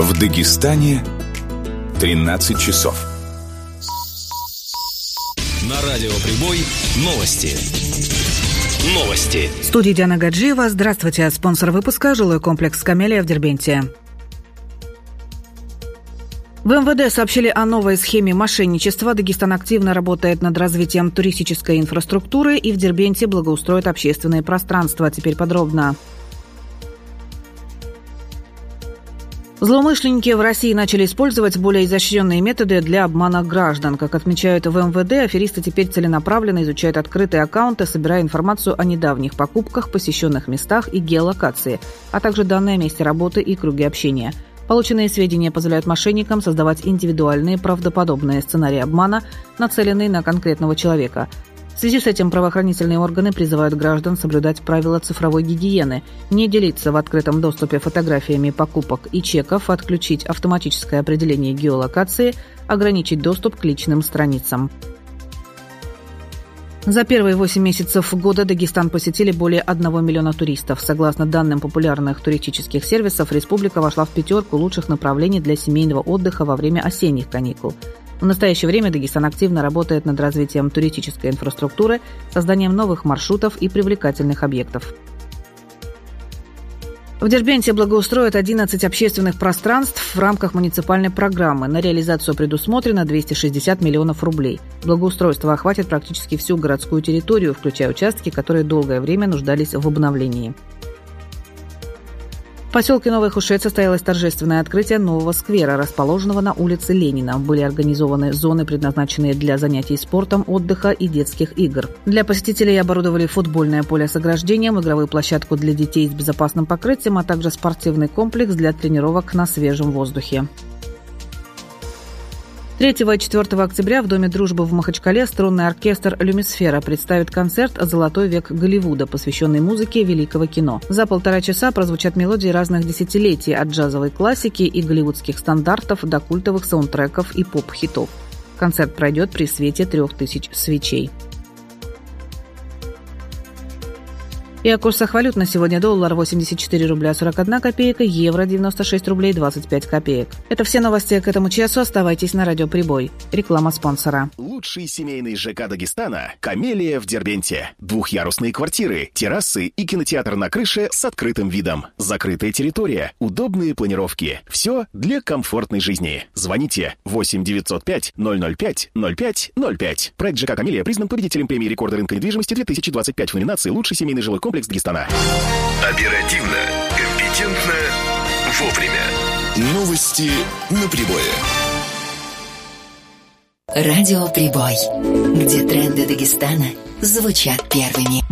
В Дагестане 13 часов. На радио «Прибой» новости. В студии Диана Гаджиева. Здравствуйте. Спонсор выпуска – жилой комплекс «Камелия» в Дербенте. В МВД сообщили о новой схеме мошенничества. Дагестан активно работает над развитием туристической инфраструктуры и в Дербенте благоустроит общественные пространства. Теперь подробно. Злоумышленники в России начали использовать более изощренные методы для обмана граждан. Как отмечают в МВД, аферисты теперь целенаправленно изучают открытые аккаунты, собирая информацию о недавних покупках, посещенных местах и геолокации, а также данные о месте работы и круге общения. Полученные сведения позволяют мошенникам создавать индивидуальные правдоподобные сценарии обмана, нацеленные на конкретного человека. В связи с этим правоохранительные органы призывают граждан соблюдать правила цифровой гигиены, не делиться в открытом доступе фотографиями покупок и чеков, отключить автоматическое определение геолокации, ограничить доступ к личным страницам. За первые 8 месяцев года Дагестан посетили более 1 миллиона туристов. Согласно данным популярных туристических сервисов, республика вошла в 5 лучших направлений для семейного отдыха во время осенних каникул. В настоящее время Дагестан активно работает над развитием туристической инфраструктуры, созданием новых маршрутов и привлекательных объектов. В Дербенте благоустроят 11 общественных пространств в рамках муниципальной программы. На реализацию предусмотрено 260 миллионов рублей. Благоустройство охватит практически всю городскую территорию, включая участки, которые долгое время нуждались в обновлении. В поселке Новый Хушет состоялось торжественное открытие нового сквера, расположенного на улице Ленина. Были организованы зоны, предназначенные для занятий спортом, отдыха и детских игр. Для посетителей оборудовали футбольное поле с ограждением, игровую площадку для детей с безопасным покрытием, а также спортивный комплекс для тренировок на свежем воздухе. 3 и 4 октября в Доме дружбы в Махачкале струнный оркестр «Люмисфера» представит концерт «Золотой век Голливуда», посвященный музыке великого кино. За 1,5 часа прозвучат мелодии разных десятилетий, от джазовой классики и голливудских стандартов до культовых саундтреков и поп-хитов. Концерт пройдет при свете 3000 свечей. И о курсах валют на сегодня: доллар 84 рубля 41 копейка, евро 96 рублей 25 копеек. Это все новости к этому часу. Оставайтесь на радио «Прибой». Реклама спонсора. Лучший семейный ЖК Дагестана – «Камелия» в Дербенте. 2-ярусные квартиры, террасы и кинотеатр на крыше с открытым видом. Закрытая территория, удобные планировки. Все для комфортной жизни. Звоните 8 905 005 05 05. Проект ЖК «Камелия» признан победителем премии рекорда рынка недвижимости 2025 в номинации «Лучший семейный жилой комплекс Дагестана». Оперативно, компетентно, вовремя. Новости на Прибое. Радио «Прибой», где тренды Дагестана звучат первыми.